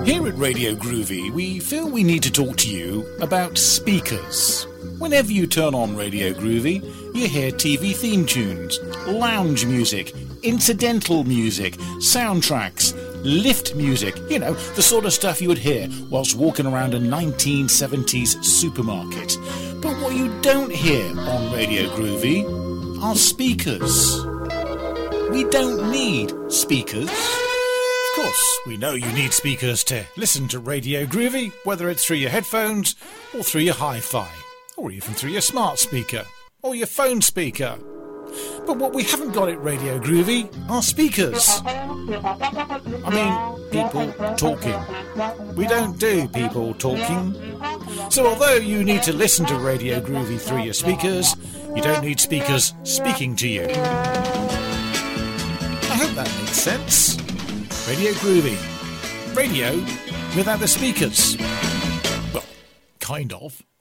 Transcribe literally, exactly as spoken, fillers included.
Here at Radio Groovy, we feel we need to talk to you about speakers. Whenever you turn on Radio Groovy, you hear T V theme tunes, lounge music, incidental music, soundtracks, lift music, you know, the sort of stuff you would hear whilst walking around a nineteen seventies supermarket. But what you don't hear on Radio Groovy are speakers. We don't need speakers. Of course, we know you need speakers to listen to Radio Groovy, whether it's through your headphones or through your hi-fi, or even through your smart speaker or your phone speaker. But what we haven't got at Radio Groovy are speakers. I mean, people talking. We don't do people talking. So although you need to listen to Radio Groovy through your speakers, you don't need speakers speaking to you. I hope that makes sense. Radio Groovy. Radio without the speakers. Well, kind of.